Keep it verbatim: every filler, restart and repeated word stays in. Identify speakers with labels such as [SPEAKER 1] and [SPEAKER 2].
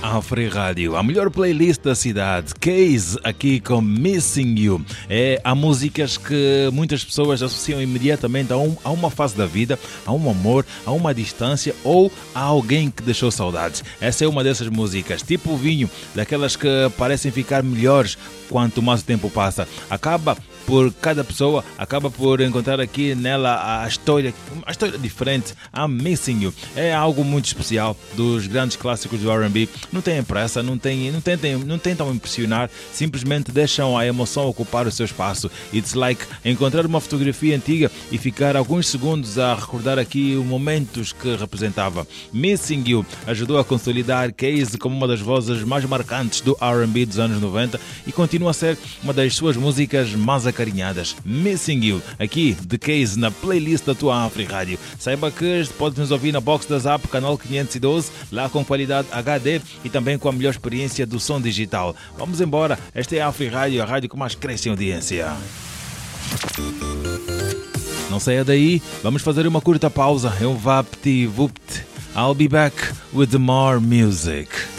[SPEAKER 1] Afri Rádio, a melhor playlist da cidade. Case aqui com Missing You. É, há músicas que muitas pessoas associam imediatamente a, um, a uma fase da vida, a um amor, a uma distância ou a alguém que deixou saudades. Essa é uma dessas músicas, tipo o vinho, daquelas que parecem ficar melhores quanto mais o tempo passa. Acaba por cada pessoa, acaba por encontrar aqui nela a história, a história diferente. I'm Missing You é algo muito especial dos grandes clássicos do R and B. Não têm pressa, não, têm, não, tentem, não tentam impressionar, simplesmente deixam a emoção ocupar o seu espaço. It's like encontrar uma fotografia antiga e ficar alguns segundos a recordar aqui os momentos que representava. Missing You ajudou a consolidar Case como uma das vozes mais marcantes do R and B dos anos noventa e continua a ser uma das suas músicas mais acarinhadas. Missing You, aqui de Case na playlist da tua Afri Rádio. Saiba que podes nos ouvir na box da Zap, canal quinhentos e doze, lá com qualidade H D e também com a melhor experiência do som digital. Vamos embora, esta é a Afri Rádio, a rádio que mais cresce em audiência. Não saia daí, vamos fazer uma curta pausa. É um vapt-vupt. I'll be back with more music.